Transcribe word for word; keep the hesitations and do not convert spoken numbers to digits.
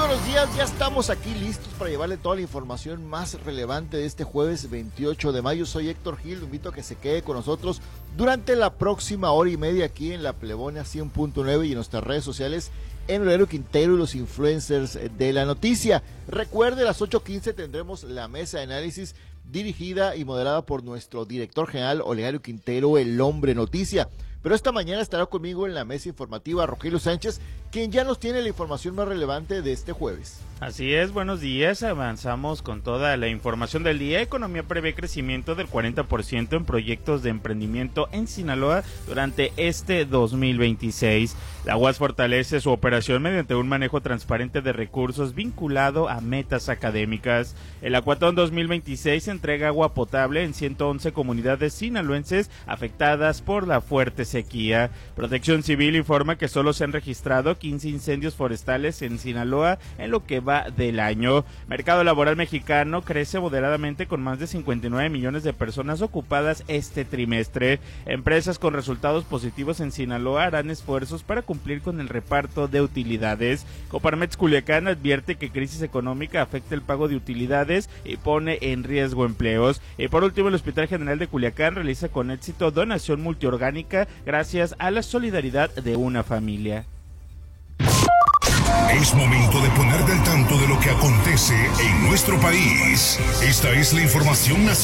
buenos días, ya estamos aquí listos para llevarle toda la información más relevante de este jueves veintiocho de mayo. Soy Héctor Gil, lo invito a que se quede con nosotros durante la próxima hora y media aquí en La Plebona cien punto nueve y en nuestras redes sociales en Olegario Quintero y los influencers de la noticia. Recuerde, a las ocho quince tendremos la mesa de análisis dirigida y moderada por nuestro director general Olegario Quintero, el hombre noticia. Pero esta mañana estará conmigo en la mesa informativa Rogelio Sánchez, quien ya nos tiene la información más relevante de este jueves. Así es, buenos días, avanzamos con toda la información del día. Economía prevé crecimiento del cuarenta por ciento en proyectos de emprendimiento en Sinaloa durante este dos mil veintiséis. La U A S fortalece su operación mediante un manejo transparente de recursos vinculado a metas académicas. El Acuatón dos mil veintiséis entrega agua potable en ciento once comunidades sinaloenses afectadas por la fuerte sequía. Protección Civil informa que solo se han registrado quince incendios forestales en Sinaloa en lo que va del año. Mercado laboral mexicano crece moderadamente con más de cincuenta y nueve millones de personas ocupadas este trimestre. Empresas con resultados positivos en Sinaloa harán esfuerzos para cumplir con el reparto de utilidades. Coparmex Culiacán advierte que crisis económica afecta el pago de utilidades y pone en riesgo empleos. Y por último, el Hospital General de Culiacán realiza con éxito donación multiorgánica gracias a la solidaridad de una familia. Es momento de ponerte al tanto de lo que acontece en nuestro país. Esta es la información nacional.